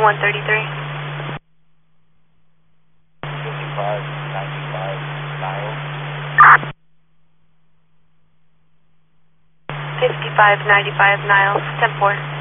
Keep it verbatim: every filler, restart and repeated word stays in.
one thirty-three. fifty-five ninety-five Niles. fifty-five ninety-five Niles, ten four.